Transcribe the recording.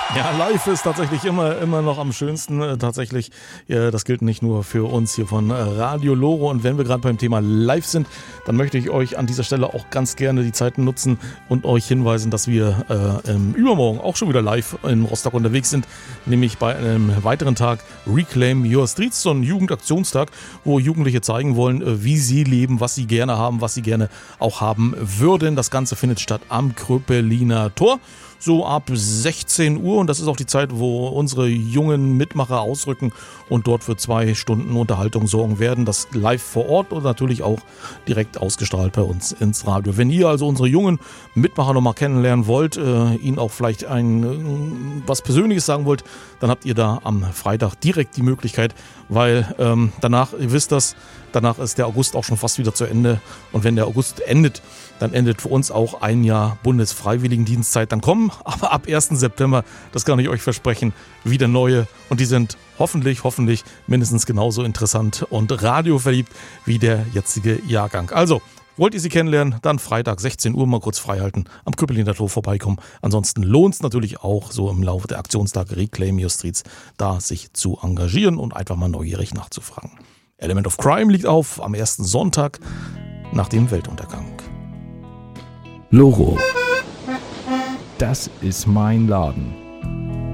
Ja, live ist tatsächlich immer noch am schönsten. Tatsächlich, das gilt nicht nur für uns hier von Radio Loro. Und wenn wir gerade beim Thema live sind, dann möchte ich euch an dieser Stelle auch ganz gerne die Zeit nutzen und euch hinweisen, dass wir übermorgen auch schon wieder live in Rostock unterwegs sind. Nämlich bei einem weiteren Tag Reclaim Your Streets, so ein Jugendaktionstag, wo Jugendliche zeigen wollen, wie sie leben, was sie gerne haben, was sie gerne auch haben würden. Das Ganze findet statt am Kröpeliner Tor. So ab 16 Uhr, und das ist auch die Zeit, wo unsere jungen Mitmacher ausrücken und dort für 2 Stunden Unterhaltung sorgen werden. Das live vor Ort und natürlich auch direkt ausgestrahlt bei uns ins Radio. Wenn ihr also unsere jungen Mitmacher nochmal kennenlernen wollt, ihnen auch vielleicht was Persönliches sagen wollt, dann habt ihr da am Freitag direkt die Möglichkeit, weil danach, ihr wisst das, danach ist der August auch schon fast wieder zu Ende. Und wenn der August endet, dann endet für uns auch ein Jahr Bundesfreiwilligendienstzeit. Dann kommen aber ab 1. September, das kann ich euch versprechen, wieder neue. Und die sind hoffentlich mindestens genauso interessant und radioverliebt wie der jetzige Jahrgang. Also, wollt ihr sie kennenlernen, dann Freitag 16 Uhr mal kurz freihalten, am Kröpeliner Tor vorbeikommen. Ansonsten lohnt es natürlich auch so im Laufe der Aktionstage Reclaim Your Streets, da sich zu engagieren und einfach mal neugierig nachzufragen. Element of Crime liegt auf am ersten Sonntag nach dem Weltuntergang. Loro. Das ist mein Laden.